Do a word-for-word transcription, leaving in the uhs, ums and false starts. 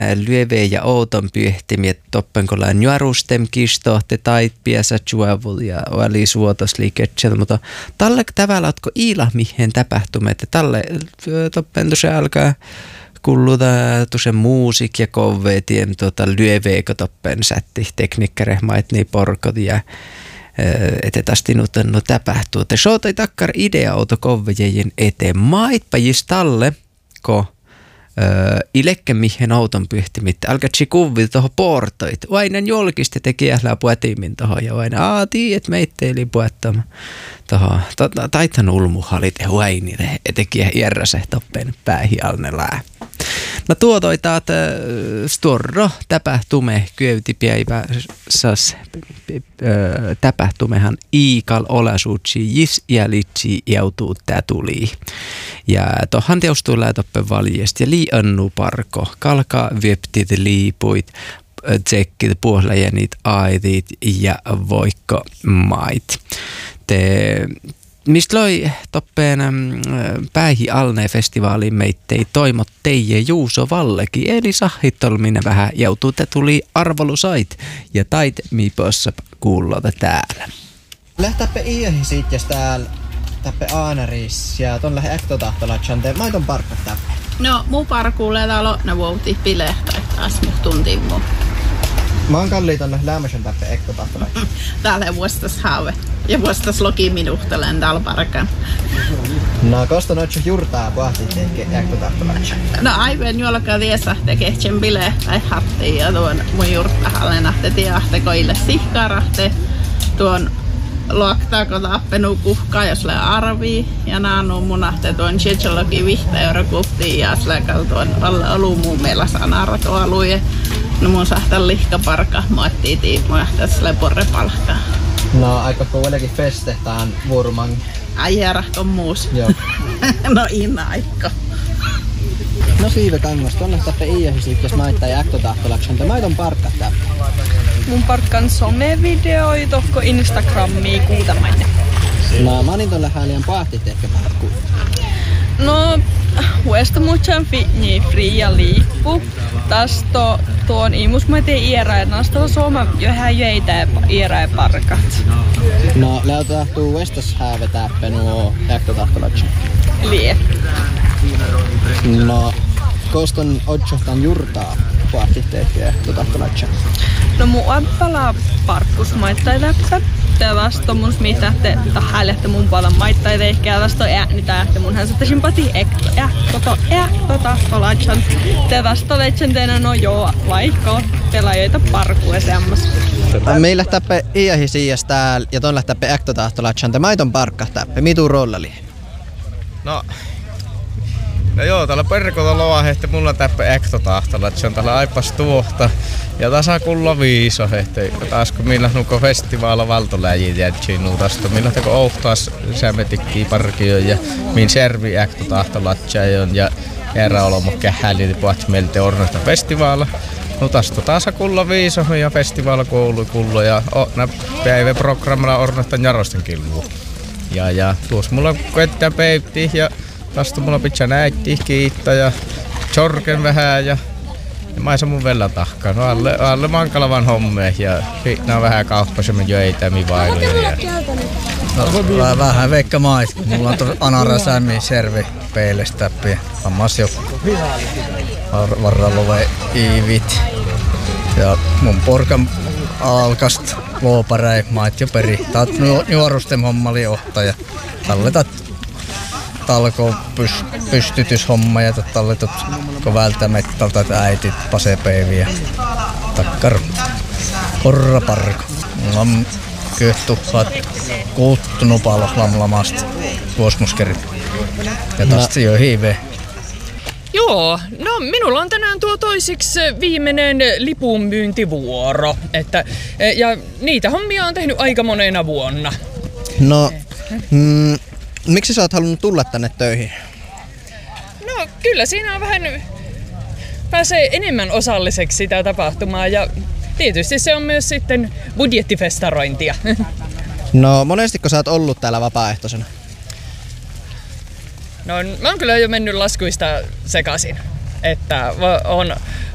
lyöve ja outon pyhtimiä toppenkolla nuorustem kistohte tait piäsä juovul ja oli suotosliiketsel, mutta tällä tavalla otko iila mihin tapahtumat, että tälle toppen se alkaa kulluta tuossa musiik ja kovetien tuota lyöveekö toppen sätti teknikkarehmait niin porkot ja että tästä nyt no tapahtuu. Te soitai takkar idea-auto kovvejen eteen. Maitpa jis talle, ko ilekke mihin auton pyhtimit. Alkatsi kuvil toho portoit. Aina jolkiste teki ählää puetimin toho. Ja aina, aa tiiet meitteili puettama toho. Taitan ulmuhalit ja huaini teki järräse toppen päähialne lää. No tuotoi taat storro tapahtume kyöutipäivä sas tapahtumehan iikal olasuutsi jis ja litsi joutuu tuli. Ja tohan teostuu lätoppe valjesti ja liiannu parko, kalka vieptit liipuit, tsekkit puohlajanit aitit ja voikko mait. Te mistä loi toppeen päihi alne festivaaliin meittei toimot teije Juuso Vallekin, eli sahitolminen vähän joutuu, te tuli arvolusait ja tait miipossa kuullota täällä. Lähtäpä iähi siitä täällä täppä Aanaris ja ton lähe äktotahtolatsan te maiton parkka täppä. No muu parkuulee täällä ne vuoti pilehtä, että taas mut tuntiin muu. Mä oon kalli tonne lämmösen täppä äktotahtolatsan. Täällä vuostas haave ja vuostas loki minuhtelen täällä parkan. No kosta noitsu jurtaa vahti teke äktotahtolatsan. No aivan juolkaa tiesä tekee sen pilehtä ja hattiin ja tuon mun jurttahalle nahte tiahte koille sihkarahte. Tuon luoktaako tappenu kuhkaa, jos le arvii. Ja naanu munahte tuon tjetsologi vihtä euro kuptiin ja släkal tuon alu muun meillä sanara tuo aluje. No mun sahtan lihkaparka moettiin tiimuja sille porrepalkkaa. No aika kuitenkin festehtaan vurman. Ai herahko muus. Joo. No inna aikko. No Siive Kangas, tonne täppä iähisi, jos maittaa ja äktotahtolaksan. Te maiton parkka täppä. Mun parkkan somevideoi tohko Instagrammia kuutamainen. No mä onin tolle häliän pahtit ehkä parkkuun. No, huesta muchan fitni fria liippu. Tästä tuon imusmaiteen iärä, että näistä on suoma johon jäitä iärä parkat. No, leutahtuu Westas häve täppä nuo äktotahtolaksan. Lie. No, koston otsohtan jurtaa pahtit ehkä äktotahtolaksan. No mun appala parkkus maittai läppä. Te vasta mun mitä te tahällette mun puolella maittai teikkiä vasta ääni tähtä mun hän satta simpati ekto ekto ekto tahtolatsan. Te vasta legendena no joo vaikka pelaajoita parkue semmas. Meillä täppä iähi siijas täällä ja ton lähtäppä äktotahtolachan. Te maiton parkka täppä. Mitu rollali? No No joo, täällä perkota loahehti mulla täppä äktotahtolachan. Täällä aipas tuohta. Ja tasa kulla viiso, että taas kun millä nuko festivaala valtoläjiä jätsiin nuutasta, millä teko ouhtaas sämetikkiä parkioon ja min servi äktotahtolachan ja erä olomo kähäli puhti meiltä ornoista festivaala. Nuutasta taas kulla viiso ja festivaala koulu kullo ja nää päiväprogrammilla ornoista jarosten kilvua. Ja ja tuossa mulla koettaa peipti ja tästä mulla pitää näitti kiittää ja chorken vähän ja ja mä mun vella tahkaan. No alle, alle mankalavan hommeen ja siinä on vähän kauppasemme jöitä mi vailuja. No, vähän veikka mais. Mulla on tuossa Anara Sämmi servi peilestä ja ammas jo varralove iivit. Ja mun porkan alkast luoparei mait jo peri. Tää on nuorustem hommali ohtaja. Talletat talko pys- pystytyshomma ja talletut ko välttämättä äitit pasepeiviä takkar orraparko. Mulla on kyhtuhat kuuttunut palo lamlamasta vuosmuskerit ja tästä jo hiive. Joo, no minulla on tänään tuo toisiksi viimeinen lipunmyyntivuoro, että, ja niitä hommia on tehnyt aika monena vuonna. No, mm, miksi sä oot halunnut tulla tänne töihin? No kyllä siinä on vähän, pääsee enemmän osalliseksi sitä tapahtumaa ja tietysti se on myös sitten budjettifestarointia. No monestiko sä oot ollut täällä vapaaehtoisena? No mä oon kyllä jo mennyt laskuista sekaisin, että on